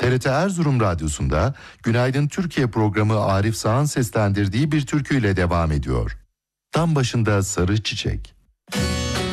TRT Erzurum Radyosu'nda Günaydın Türkiye programı Arif Sağ'ın seslendirdiği bir türküyle devam ediyor. Tam başında sarı çiçek.